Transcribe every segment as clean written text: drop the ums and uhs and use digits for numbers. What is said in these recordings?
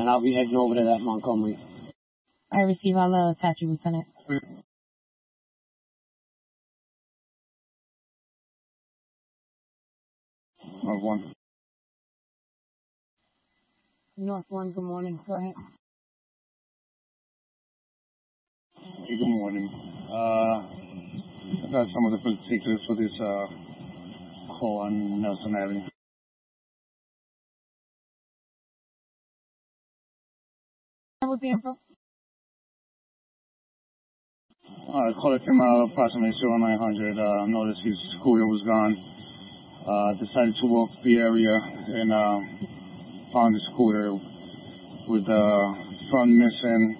and I'll be heading over to that Montgomery. I receive all the attachment, Lieutenant. North 1. North 1, good morning. Go ahead. Hey, good morning. I got some of the particulars for this call on Nelson Avenue. What was the info? Caller came out approximately 0900. Noticed his scooter was gone. Decided to walk the area and found the scooter with the front missing,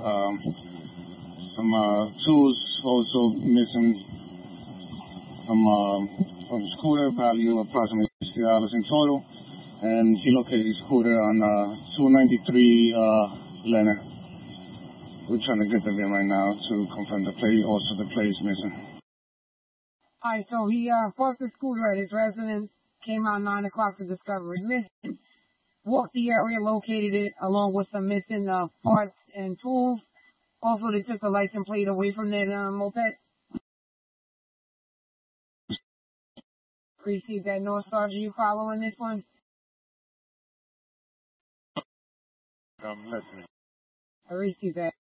some tools also missing from the scooter, value approximately $60 in total. And he located his scooter on 293 Leonard. We're trying to get the VIN right now to confirm the plate. Also, the plate is missing. All right, so he parked the scooter at his residence, came out 9 o'clock to discover it missing, walked the area, located it along with some missing parts and tools. Also, they took the license plate away from that moped. Appreciate that, North Star. Are you following this one? Listening. I received that.